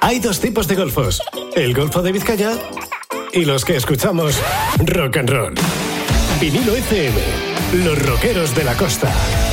Hay dos tipos de golfos. El Golfo de Vizcaya y los que escuchamos rock and roll. Vinilo FM, los rockeros de la costa.